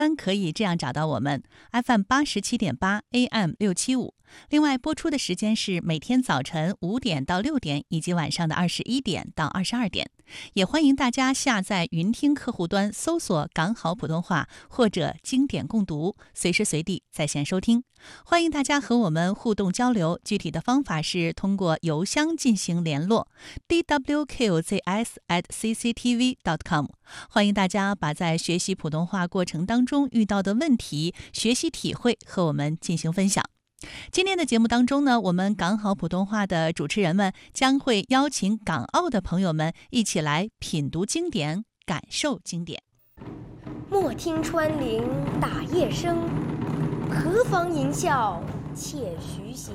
可以这样找到我们 FM87.8 AM675。另外播出的时间是每天早晨5点到6点，以及晚上的21点到22点。也欢迎大家下载云听客户端，搜索港好普通话或者经典共读，随时随地在线收听。欢迎大家和我们互动交流，具体的方法是通过邮箱进行联络 dwqzs@cctv.com。 欢迎大家把在学习普通话过程当中遇到的问题、学习体会和我们进行分享。今天的节目当中呢，我们港好普通话的主持人们将会邀请港澳的朋友们一起来品读经典，感受经典。 莫听穿林打叶声，何妨吟啸且徐行。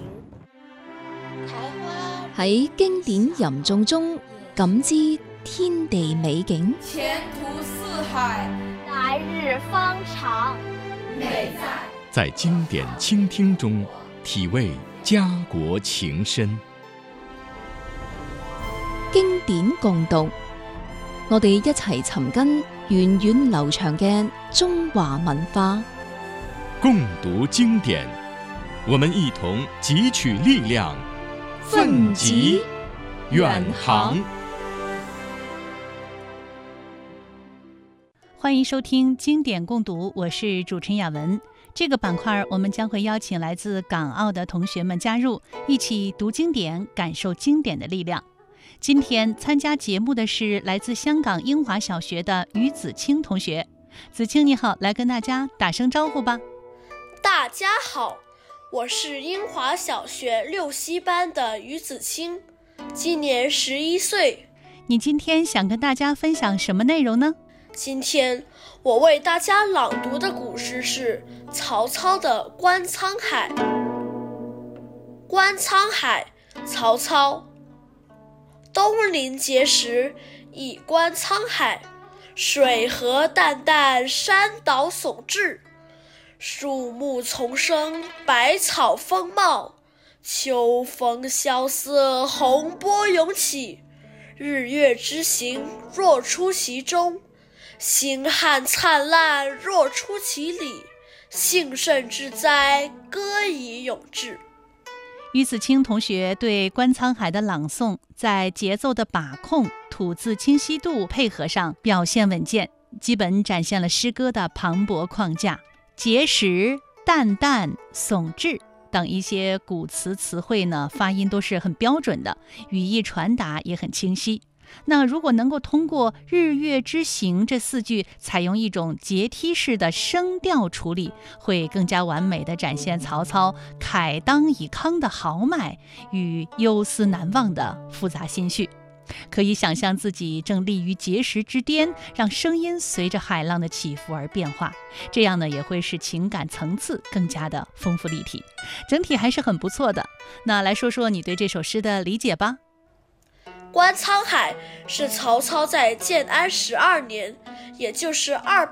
喺經典吟誦中感知天地美景， 前途似海， 來日方長。 美在經典傾聽中體味家國情深。 經典共讀，我哋一齊尋根源遠流長嘅中華文化。 共讀經典，我們一同汲取力量，奮楫遠航。 歡迎收聽經典共讀，我是主持人雅文。這個板塊我們將會邀請來自港澳的同學們加入，一起讀經典，感受經典的力量。今天參加節目的是來自香港英華小學的余子清同學。子清你好，來跟大家打聲招呼吧。 大家好，我是英華小學6西班的余子清，今年11歲。 你今天想跟大家分享什麼內容呢？ 今天我為大家朗讀的古詩是曹操的《觀滄海》。觀滄海，曹操。東臨碣石，以觀滄海。水何澹澹，山島竦峙。樹木叢生，百草豐茂。秋風蕭瑟，洪波湧起。日月之行，若出其中。星漢燦爛，若出其里。幸甚至哉，歌以詠志。 余子清同學對觀滄海的朗誦，在節奏的把控、吐字清晰度配合上表現穩健，基本展現了詩歌的磅礴框架。碣石、澹澹、竦峙等一些古詞詞彙呢，發音都是很標準的，語義傳達也很清晰。那如果能夠通過日月之行這4句採用一種階梯式的聲調處理，會更加完美地展現曹操慨當以慷的豪邁與憂思難忘的複雜心緒。可以想象自己正立於碣石之巔，讓聲音隨着海浪的起伏而變化，這樣呢也會使情感層次更加的豐富立體，整體還是很不錯的。那來說說你對這首詩的理解吧。 觀滄海是曹操在建安12年，也就是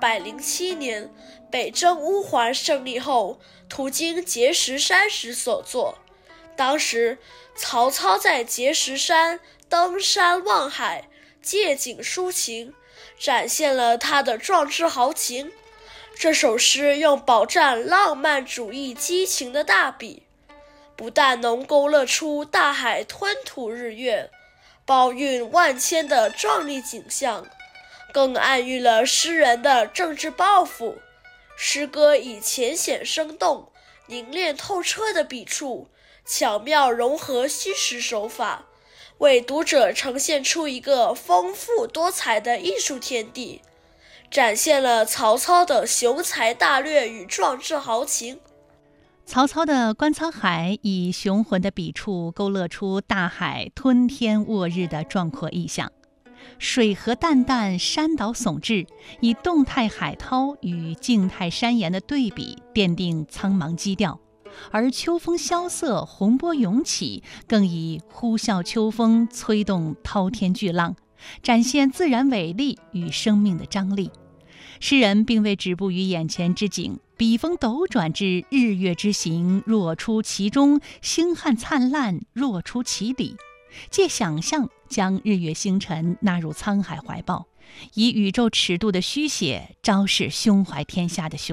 207年，北征烏桓勝利後，途經碣石山時所作。當時曹操在碣石山登山望海，借景抒情，展現了他的壯志豪情。這首詩用飽蘸浪漫主義激情的大筆，不但能勾勒出大海吞吐日月、包蘊萬千的壯麗景象，更暗喻了詩人的政治抱負。詩歌以淺顯生動、凝練透徹的筆觸，巧妙融合虛實手法，為讀者呈現出一個豐富多彩的藝術天地，展現了曹操的雄才大略與壯志豪情。 曹操的觀滄海以雄渾的筆觸勾勒出大海吞天握日的壯闊意象，水何澹澹，山島竦峙，以動態海濤與靜態山岩的對比奠定蒼茫基調，而秋風蕭瑟，洪波湧起，更以呼嘯秋風催動滔天巨浪，展現自然偉力與生命的張力。詩人並未止步於眼前之景，筆鋒斗轉至日月之行，若出其中；星漢燦爛，若出其里。借想象將日月星辰納入滄海懷抱， 以宇宙尺度的虚写昭示胸怀天下的雄